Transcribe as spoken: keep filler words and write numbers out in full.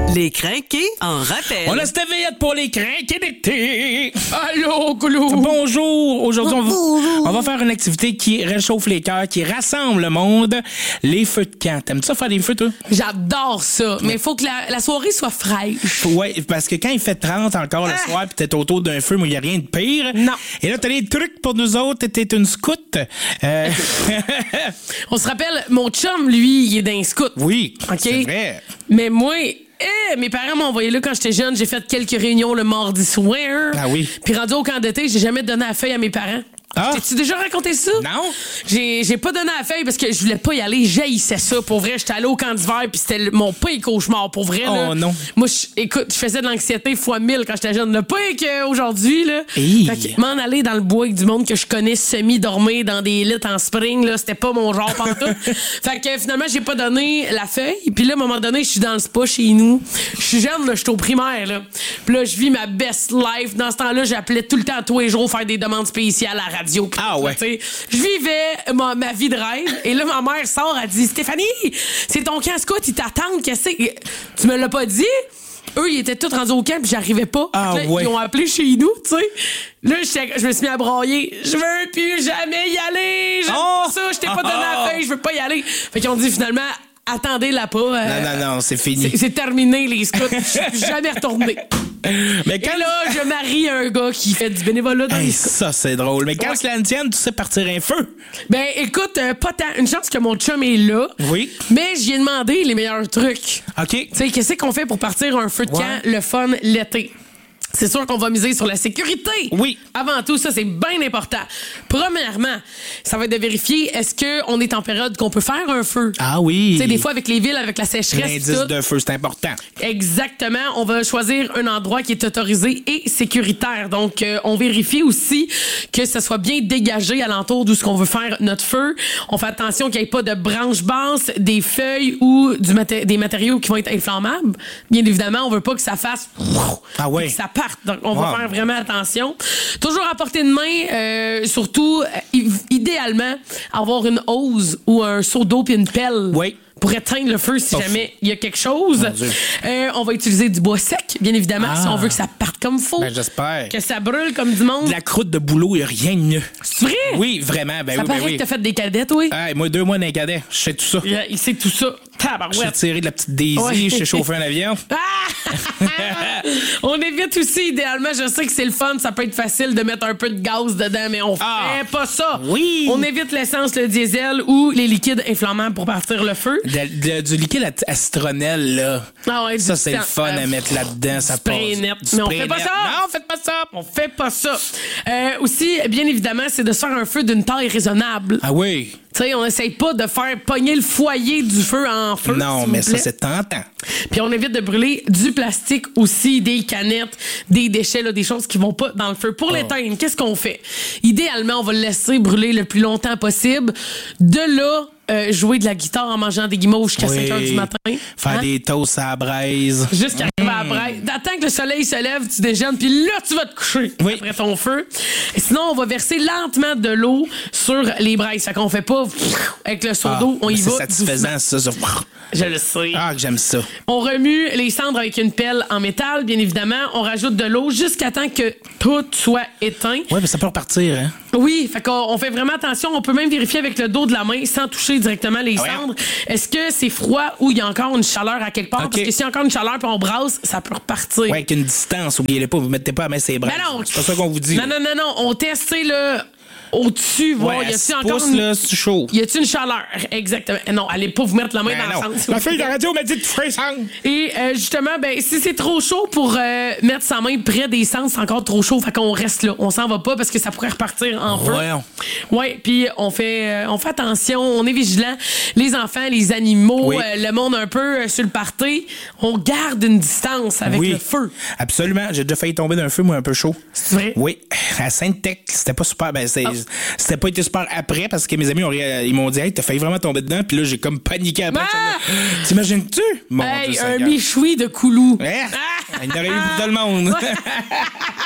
Les crinqués en rappel. On a cette veillette pour les crinqués d'été. Allô, Goulou. Bonjour. Aujourd'hui, on va, on va faire une activité qui réchauffe les cœurs, qui rassemble le monde. Les feux de camp. T'aimes ça faire des feux, toi? J'adore ça. Mais il faut que la, la soirée soit fraîche. Ouais, parce que quand il fait trente encore le Ah. soir pis t'es autour d'un feu, il n'y a rien de pire. Non. Et là, t'as des trucs pour nous autres. T'es une scout. Euh... On se rappelle, mon chum, lui, il est d'un scout. oui, OK? c'est vrai. Mais moi... Eh, mes parents m'ont envoyé là quand j'étais jeune. J'ai fait quelques réunions le mardi soir. Ah oui. Puis rendu au camp d'été, j'ai jamais donné la feuille à mes parents. Ah. T'as-tu déjà raconté ça? Non. J'ai, j'ai pas donné la feuille parce que je voulais pas y aller. J'haïssais ça. Pour vrai, j'étais allé au camp d'hiver puis c'était le- mon pire cauchemar. Pour vrai, là. Oh non. Moi, je- écoute, je faisais de l'anxiété fois mille quand j'étais jeune. Le pire qu'aujourd'hui, là. Hey. Fait que m'en aller dans le bois avec du monde que je connais semi-dormir dans des lits en spring, là, c'était pas mon genre pantoute. Fait que finalement, j'ai pas donné la feuille. Puis là, à un moment donné, je suis dans le spa chez nous. Je suis jeune, là, je suis au primaire, là. Puis là, je vis ma best life. Dans ce temps-là, j'appelais tout le temps tous les jours faire des demandes spéciales à la radio. Puis Ah tout, ouais. là, tu sais. Je vivais ma, ma vie de rêve. Et là, ma mère sort, elle dit, Stéphanie, c'est ton camp scout, ils t'attendent, qu'est-ce que c'est? Tu me l'as pas dit? Eux, ils étaient tous rendus au camp, puis j'arrivais pas. Ah Fait que là, ouais. Ils ont appelé chez nous, tu sais. Là, j'étais- je me suis mis à brailler. Je veux plus jamais y aller. J'aime Oh! pas ça. Je t'ai pas donné la feuille. Je veux pas y aller. Fait qu'ils ont dit finalement, attendez-la pas. euh, Non, non, non, c'est fini. c'est, c'est terminé, les scouts. Je suis plus jamais retourné. Mais quand Et là, je marie un gars qui fait du bénévolat dans Hey, les scouts. ça, c'est drôle. Mais quand Ouais. cela ne tienne, tu sais partir un feu. Ben, écoute, euh, pas tant. Une chance que mon chum est là. Oui. Mais j'y ai demandé les meilleurs trucs. OK. Tu sais, qu'est-ce qu'on fait pour partir un feu de Ouais. camp, le fun, l'été? C'est sûr qu'on va miser sur la sécurité. Oui. Avant tout, ça, c'est bien important. Premièrement, ça va être de vérifier est-ce qu'on est en période qu'on peut faire un feu. Ah oui. Tu sais, des fois, avec les villes, avec la sécheresse, L'indice tout. de feu, c'est important. Exactement. On va choisir un endroit qui est autorisé et sécuritaire. Donc, euh, on vérifie aussi que ça soit bien dégagé alentour d'où ce qu'on veut faire notre feu. On fait attention qu'il n'y ait pas de branches basses, des feuilles ou du maté- des matériaux qui vont être inflammables. Bien évidemment, on veut pas que ça fasse... Ah ouais. que ça parte. Donc, on va Wow. faire vraiment attention. Toujours à portée de main, euh, surtout, euh, i- idéalement, avoir une hose ou un seau d'eau puis une pelle. Oui. Pour éteindre le feu si Pas jamais il y a quelque chose. Mon Dieu. Euh, on va utiliser du bois sec, bien évidemment, Ah. si on veut que ça parte comme faut. Ben, j'espère. Que ça brûle comme du monde. De la croûte de boulot, il n'y a rien de mieux. C'est vrai? Oui, vraiment. Ben Ça oui, paraît ben oui. que t'as fait des cadettes, oui. Hey, moi, deux mois d'un cadet, je sais tout ça. Il, il sait tout ça. Je suis Tabarouette. tiré de la petite Daisy, Ouais. je sais chauffer un avion. Ah! On évite aussi, idéalement, je sais que c'est le fun, ça peut être facile de mettre un peu de gaz dedans, mais on Ah! fait pas ça. Oui. On évite l'essence, le diesel ou les liquides inflammants pour partir le feu. De- de- du liquide à, à citronnelle, là. Ah ouais, Ça, du c'est le sang- fun euh, à mettre là-dedans. Ça spray passe. net. Du Mais on spray fait pas net. ça. Non, faites pas ça. On fait pas ça. Euh, aussi, bien évidemment, c'est de se faire un feu d'une taille raisonnable. Ah oui. Tu sais, on essaye pas de faire pogner le foyer du feu en feu. Non, s'il mais vous ça, plaît. c'est tentant. Puis on évite de brûler du plastique aussi, des canettes, des déchets, là, des choses qui vont pas dans le feu. Pour l'éteindre, qu'est-ce qu'on fait? Idéalement, on va le laisser brûler le plus longtemps possible. De là, euh, jouer de la guitare en mangeant des guimauves jusqu'à Oui. cinq heures du matin. Faire Hein? des toasts à la braise. Jusqu'à arriver à la braise. Attends que le soleil se lève, tu déjeunes, puis là, tu vas te coucher Oui. après ton feu. Et sinon, on va verser lentement de l'eau sur les braises. Fait qu'on fait pas avec le seau Ah, d'eau, on y mais va. c'est satisfaisant, ça. ça. doucement. Je le sais. Ah, que j'aime ça. On remue les cendres avec une pelle en métal, bien évidemment. On rajoute de l'eau jusqu'à temps que tout soit éteint. Ouais, mais ça peut repartir, hein? Oui, fait qu'on on fait vraiment attention. On peut même vérifier avec le dos de la main sans toucher directement les Ah ouais. cendres. Est-ce que c'est froid ou il y a encore une chaleur à quelque part? Ok. Parce que s'il y a encore une chaleur puis on brasse, ça peut repartir. Ouais, avec une distance, oubliez-le pas, vous mettez pas à mettre ses bras. Mais non, C'est pas ça qu'on vous dit. Non, non, non, non. On teste, tu sais, là, au-dessus, voir, Ouais, y à a-tu six encore pouces, une... là, c'est chaud. Y a-tu une chaleur? Exactement. Non, allez pas vous mettre la main Ben dans non. le sens. La fille de la radio m'a dit de faire ça. Et euh, justement, ben si c'est trop chaud pour euh, mettre sa main près des cendres, c'est encore trop chaud, fait qu'on reste là. On s'en va pas parce que ça pourrait repartir en feu. Voyons. Ouais, puis on fait euh, on fait attention, on est vigilant. Les enfants, les animaux, Oui. euh, le monde un peu euh, sur le party, on garde une distance avec Oui. le feu. Absolument. J'ai déjà failli tomber d'un feu, moi, un peu chaud. C'est vrai? Oui. À Sainte-Tech, c'était pas super. Ben, c'est- c'était pas été super après parce que mes amis ont, ré- ils m'ont dit, hey, t'as failli vraiment tomber dedans. Puis là, j'ai comme paniqué après. Ah! T'imagines-tu? Mon Hey, Dieu un Seigneur. michoui de Koulou. Hein? Il y en aurait eu pour tout le monde.